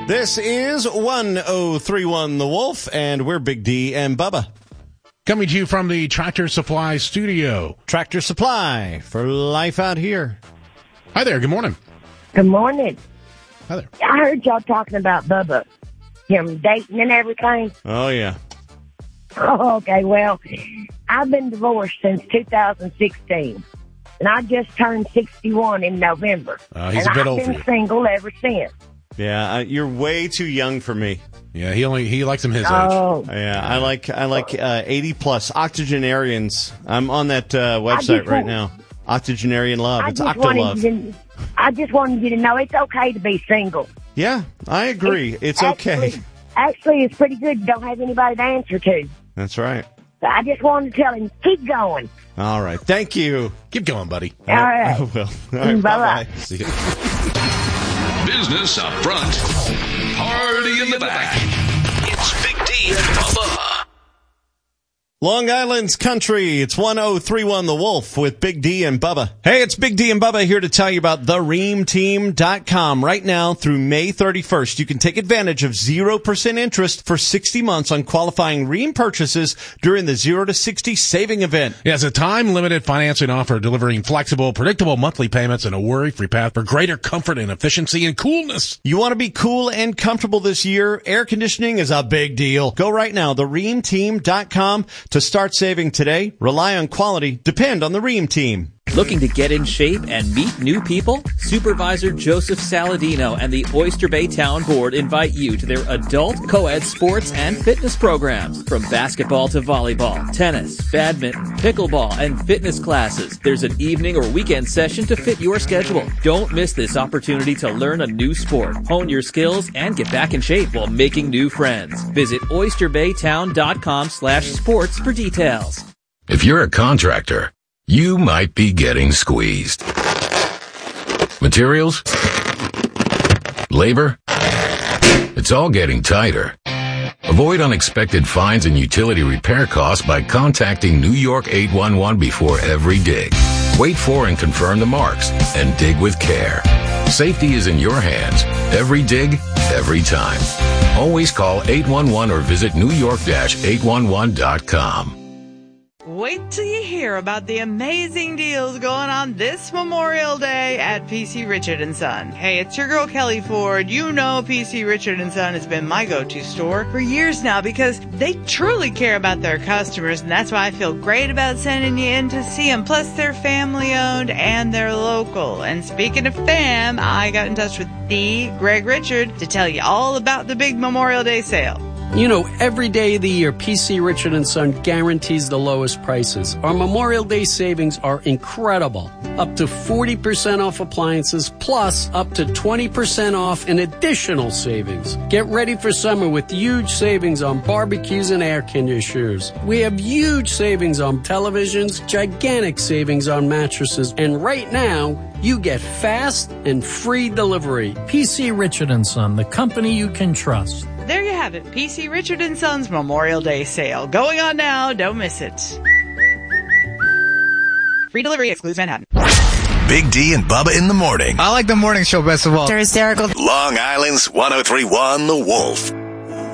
This is 1031 The Wolf, and we're Big D and Bubba. Coming to you from the Tractor Supply studio. Tractor Supply for life out here. Hi there, good morning. Good morning. Hi there. I heard y'all talking about Bubba, him dating and everything. Oh, yeah. Oh, okay, well, I've been divorced since 2016, and I just turned 61 in November. He's a bit old for you. I've been single ever since. Yeah, you're way too young for me. Yeah, he likes him his age. Yeah, I like 80 plus octogenarians. I'm on that website right now. Octogenarian Love. It's Octolove. I just wanted you to know it's okay to be single. Yeah, I agree. It's okay. Actually, it's pretty good. You don't have anybody to answer to. That's right. So I just wanted to tell him, keep going. All right. Thank you. Keep going, buddy. All right. I will. All right, bye-bye. See you. Business up front, party in the back. It's Big D and Bubba. Long Island's country. It's 1031 The Wolf with Big D and Bubba. Hey, it's Big D and Bubba here to tell you about thereamteam.com. Right now through May 31st, you can take advantage of 0% interest for 60 months on qualifying Ream purchases during the 0 to 60 saving event. Yeah, it's a time-limited financing offer delivering flexible, predictable monthly payments and a worry-free path for greater comfort and efficiency and coolness. You want to be cool and comfortable this year? Air conditioning is a big deal. Go right now, thereamteam.com. To start saving today, rely on quality, depend on the Ream Team. Looking to get in shape and meet new people? Supervisor Joseph Saladino and the Oyster Bay Town Board invite you to their adult co-ed sports and fitness programs. From basketball to volleyball, tennis, badminton, pickleball, and fitness classes. There's an evening or weekend session to fit your schedule. Don't miss this opportunity to learn a new sport, hone your skills, and get back in shape while making new friends. Visit oysterbaytown.com/sports for details. If you're a contractor, you might be getting squeezed. Materials? Labor? It's all getting tighter. Avoid unexpected fines and utility repair costs by contacting New York 811 before every dig. Wait for and confirm the marks and dig with care. Safety is in your hands. Every dig, every time. Always call 811 or visit newyork-811.com. Wait till you hear about the amazing deals going on this Memorial Day at PC Richard & Son. Hey, it's your girl Kelly Ford. You know PC Richard & Son has been my go-to store for years now because they truly care about their customers, and that's why I feel great about sending you in to see them. Plus, they're family-owned and they're local. And speaking of fam, I got in touch with the Greg Richard to tell you all about the big Memorial Day sale. You know, every day of the year, PC Richard & Son guarantees the lowest prices. Our Memorial Day savings are incredible. Up to 40% off appliances, plus up to 20% off in additional savings. Get ready for summer with huge savings on barbecues and air conditioners. We have huge savings on televisions, gigantic savings on mattresses, and right now, you get fast and free delivery. PC Richard & Son, the company you can trust. There you have it, PC Richard & Son's Memorial Day sale. Going on now, don't miss it. Free delivery excludes Manhattan. Big D and Bubba in the morning. I like the morning show best of all. They're hysterical. Long Island's 1031 The Wolf.